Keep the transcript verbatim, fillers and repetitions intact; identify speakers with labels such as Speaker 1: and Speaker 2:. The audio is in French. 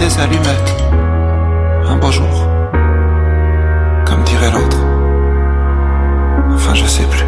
Speaker 1: des allumettes. Un beau jour, comme dirait l'autre. Enfin, je sais plus.